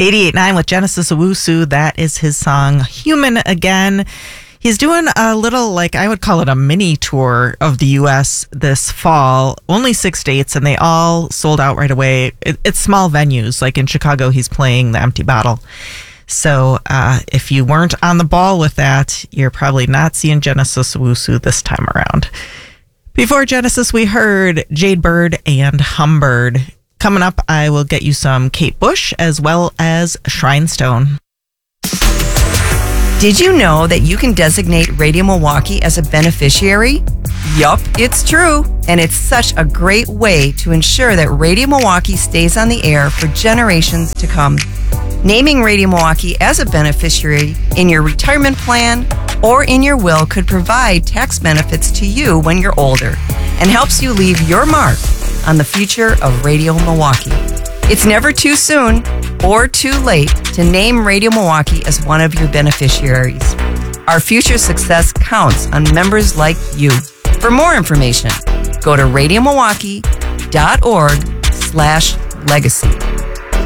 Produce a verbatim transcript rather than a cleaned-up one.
eighty-eight point nine with Genesis Owusu. That is his song, Human Again. He's doing a little, like, I would call it a mini tour of the U S this fall. Only six dates, and they all sold out right away. It, it's small venues. Like in Chicago, he's playing the Empty Bottle. So uh, if you weren't on the ball with that, you're probably not seeing Genesis Owusu this time around. Before Genesis, we heard Jade Bird and Humbird. Coming up, I will get you some Kate Bush as well as Shrinestone. Did you know that you can designate Radio Milwaukee as a beneficiary? Yup, it's true. And it's such a great way to ensure that Radio Milwaukee stays on the air for generations to come. Naming Radio Milwaukee as a beneficiary in your retirement plan or in your will could provide tax benefits to you when you're older and helps you leave your mark on the future of Radio Milwaukee. It's never too soon or too late to name Radio Milwaukee as one of your beneficiaries. Our future success counts on members like you. For more information, go to radio milwaukee dot org slash legacy.